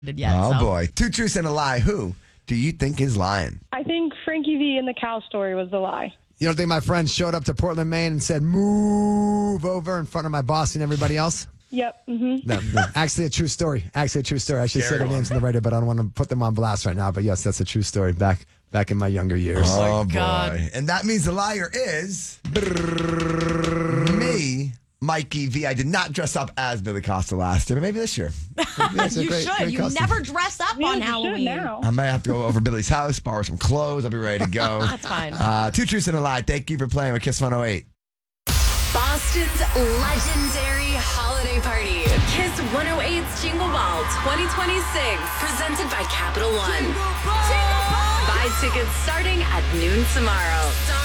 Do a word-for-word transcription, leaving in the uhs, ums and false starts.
yet. Oh, so. boy. Two truths and a lie. Who do you think is lying? I think Frankie V and the cow story was the lie. You don't think my friend showed up to Portland, Maine and said, move over in front of my boss and everybody else? Yep. Mm-hmm. No, no. Actually, a true story. Actually, a true story. I should say their names in the radio, but I don't want to put them on blast right now. But yes, that's a true story back back in my younger years. Oh, boy. God. And that means the liar is me, Mikey V. I did not dress up as Billy Costa last year, but maybe this year. Maybe that's a You great- should. great You costume. never dress up Yeah, on you should Halloween. now. I might have to go over Billy's house, borrow some clothes. I'll be ready to go. That's fine. Uh, two truths and a lie. Thank you for playing with Kiss one oh eight. Boston's legendary holiday party. Kiss one oh eight's Jingle Ball twenty twenty-six. Presented by Capital One. Buy tickets starting at noon tomorrow.